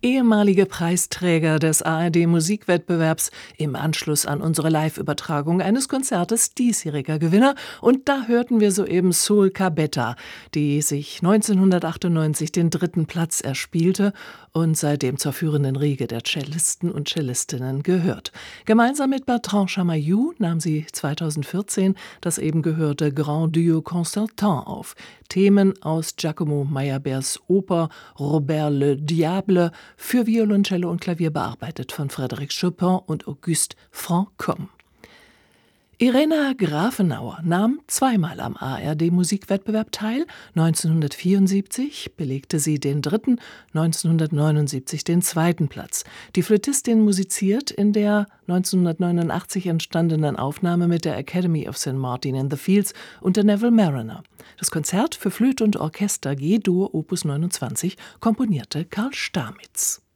Ehemalige Preisträger des ARD-Musikwettbewerbs im Anschluss an unsere Live-Übertragung eines Konzertes diesjähriger Gewinner. Und da hörten wir soeben Soul Cabetta, die sich 1998 den 3. Platz erspielte und seitdem zur führenden Riege der Cellisten und Cellistinnen gehört. Gemeinsam mit Bertrand Chamayou nahm sie 2014 das eben gehörte Grand Duo Concertin auf. Themen aus Giacomo Meyerbeers Oper Robert le Diable für Violoncello und Klavier bearbeitet von Frédéric Chopin und Auguste Franchomme. Irena Grafenauer nahm zweimal am ARD-Musikwettbewerb teil. 1974 belegte sie den 3., 1979 den 2. Platz. Die Flötistin musiziert in der 1989 entstandenen Aufnahme mit der Academy of St. Martin in the Fields unter Neville Marriner. Das Konzert für Flöte und Orchester G-Dur Opus 29 komponierte Karl Stamitz.